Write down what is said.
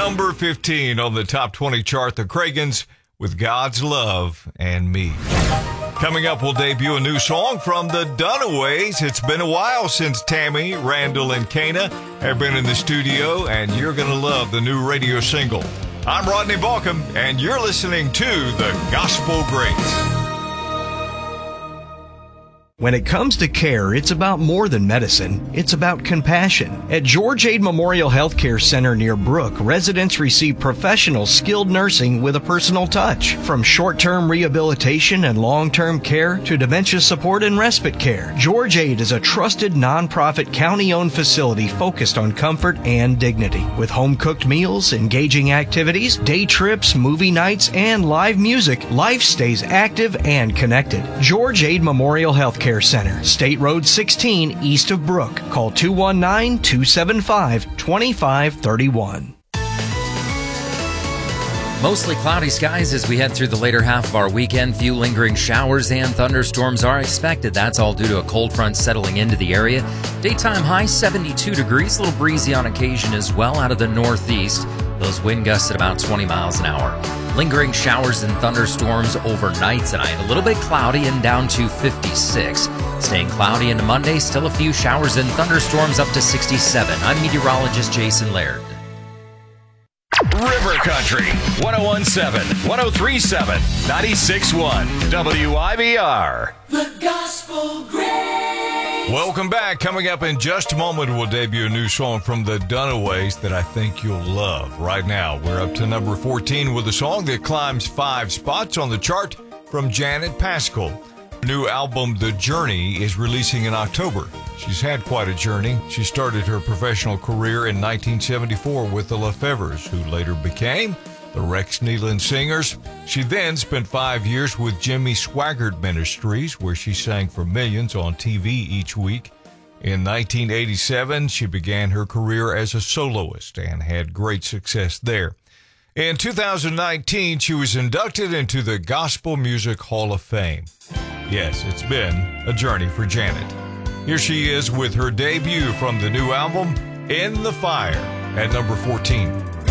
Number 15 on the top 20 chart, the Cragans with God's Love and Me. Coming up, we'll debut a new song from the Dunaways. It's been a while since Tammy, Randall, and Kana have been in the studio, and you're going to love the new radio single. I'm Rodney Balcom, and you're listening to the Gospel Greats. When it comes to care, it's about more than medicine. It's about compassion. At George Ade Memorial Healthcare Center near Brook, residents receive professional, skilled nursing with a personal touch. From short-term rehabilitation and long-term care to dementia support and respite care, George Ade is a trusted nonprofit county-owned facility focused on comfort and dignity. With home-cooked meals, engaging activities, day trips, movie nights, and live music, life stays active and connected. George Ade Memorial Healthcare Center, State Road 16, east of Brook. Call 219-275-2531. Mostly cloudy skies as we head through the later half of our weekend. Few lingering showers and thunderstorms are expected. That's all due to a cold front settling into the area. Daytime high 72 degrees, a little breezy on occasion as well out of the northeast. Those wind gusts at about 20 miles an hour. Lingering showers and thunderstorms overnight tonight. A little bit cloudy and down to 56. Staying cloudy into Monday. Still a few showers and thunderstorms up to 67. I'm meteorologist Jason Laird. River Country, 1017, 1037, 96.1, WIBR. The Gospel Greats. Welcome back. Coming up in just a moment, we'll debut a new song from the Dunaways that I think you'll love. Right now, we're up to number 14 with a song that climbs 5 spots on the chart from Janet Paschal. Her new album, The Journey, is releasing in October. She's had quite a journey. She started her professional career in 1974 with the Lefevres, who later became the Rex Nealon Singers. She then spent 5 years with Jimmy Swaggart Ministries, where she sang for millions on TV each week. In 1987, she began her career as a soloist and had great success there. In 2019, she was inducted into the Gospel Music Hall of Fame. Yes, it's been a journey for Janet. Here she is with her debut from the new album, In the Fire, at number 14.